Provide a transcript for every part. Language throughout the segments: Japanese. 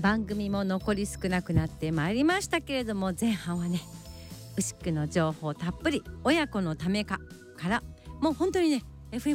番組も残り少なくなってまいりましたけれども、前半はね牛久の情報たっぷり、親子のためからもう本当にね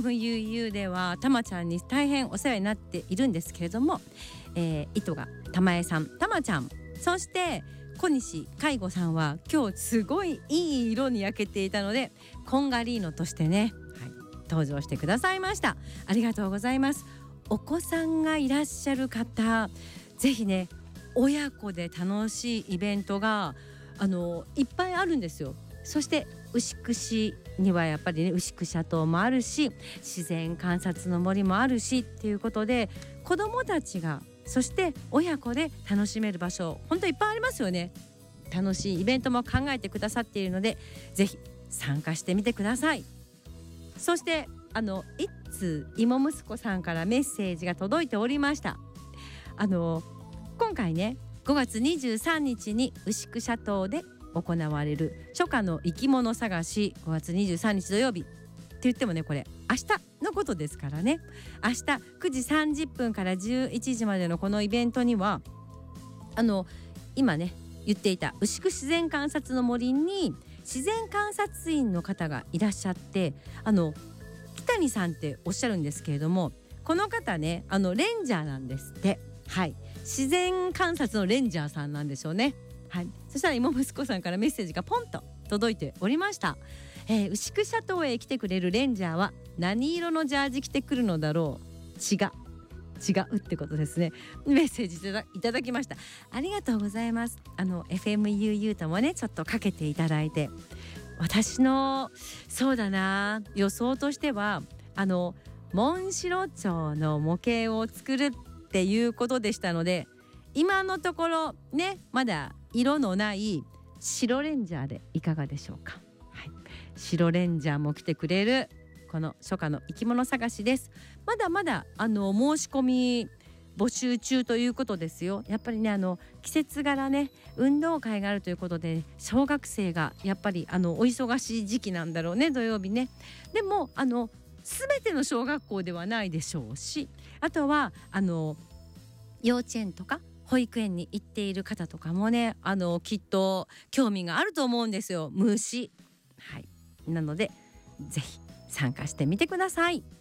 FMUU ではたまちゃんに大変お世話になっているんですけれども、糸がたまえさん、たまちゃん、そして小西介護さんは今日すごいいい色に焼けていたのでコンガリーノとしてね、登場してくださいました。ありがとうございます。お子さんがいらっしゃる方、ぜひね親子で楽しいイベントがいっぱいあるんですよ。そして牛久市にはやっぱりね牛久シャトーもあるし、自然観察の森もあるしっていうことで、子どもたちがそして親子で楽しめる場所本当いっぱいありますよね。楽しいイベントも考えてくださっているので、ぜひ参加してみてください。そして一通妹息子さんからメッセージが届いておりました。今回ね5月23日に牛久シャトーで行われる初夏の生き物探し、5月23日土曜日って言ってもねこれ明日のことですからね。明日9時30分から11時までのこのイベントには今ね言っていた牛久自然観察の森に自然観察員の方がいらっしゃって、北谷さんっておっしゃるんですけれども、この方ねレンジャーなんですって。はい、自然観察のレンジャーさんなんでしょうね。はい、そしたら妹息子さんからメッセージがポンと届いておりました。牛久シャトーへ来てくれるレンジャーは何色のジャージ着てくるのだろう。違うってことですね。メッセージいただきました。ありがとうございます。FMUU ともねちょっとかけていただいて、私のそうだな予想としてはモンシロチョウの模型を作るっていうことでしたので、今のところねまだ色のない白レンジャーでいかがでしょうか。はい、白レンジャーも来てくれるこの初夏の生き物探しです。まだまだ申し込み募集中ということですよ。やっぱりね季節柄ね運動会があるということで、小学生がやっぱりお忙しい時期なんだろうね、土曜日ね。でも全ての小学校ではないでしょうし、あとは幼稚園とか保育園に行っている方とかもねきっと興味があると思うんですよ、虫。はい、なのでぜひ参加してみてください。